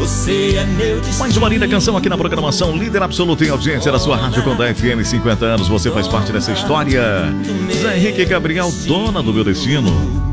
você é meu destino. Mais uma linda canção aqui na programação, líder absoluto em audiência da sua rádio com da FM 50 anos. Você faz parte dessa história. Zé Henrique Gabriel, dona do meu destino.